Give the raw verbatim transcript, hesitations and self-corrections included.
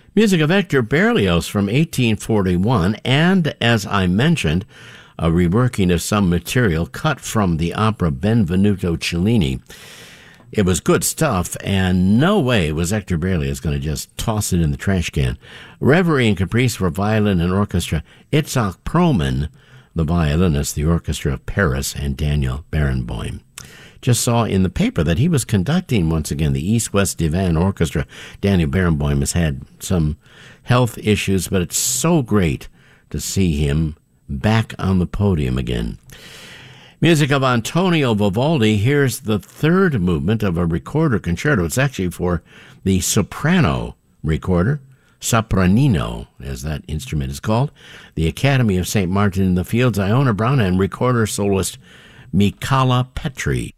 Music of Hector Berlioz from eighteen forty-one, and, as I mentioned, a reworking of some material cut from the opera Benvenuto Cellini. It was good stuff, and no way was Hector Berlioz going to just toss it in the trash can. Reverie and Caprice for violin and orchestra. Itzhak Perlman, the violinist, the Orchestra of Paris, and Daniel Barenboim. Just saw in the paper that he was conducting once again the East-West Divan Orchestra. Daniel Barenboim has had some health issues, but it's so great to see him back on the podium again. Music of Antonio Vivaldi. Here's the third movement of a recorder concerto. It's actually for the soprano recorder, sopranino, as that instrument is called. The Academy of Saint Martin in the Fields, Iona Brown, and recorder soloist Michala Petri.